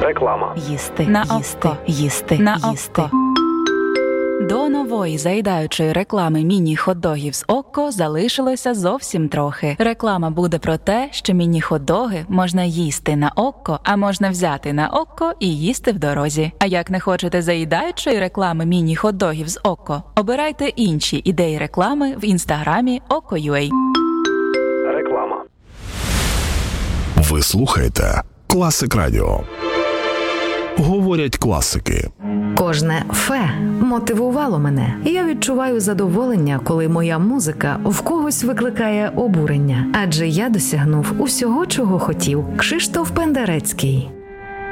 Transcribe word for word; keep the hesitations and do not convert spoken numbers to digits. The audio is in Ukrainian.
Реклама. Їсти, на їсти, їсти, на їсти. До нової заїдаючої реклами міні-хот-догів з Окко залишилося зовсім трохи. Реклама буде про те, що міні-хот-доги можна їсти на Окко, а можна взяти на Окко і їсти в дорозі. А як не хочете заїдаючої реклами міні-хот-догів з Окко, обирайте інші ідеї реклами в інстаграмі Okko.ua. Реклама. Ви слухаєте Класик Радіо. Говорять класики. Кожне «фе» мотивувало мене. Я відчуваю задоволення, коли моя музика в когось викликає обурення. Адже я досягнув усього, чого хотів. Кшиштоф Пендерецький.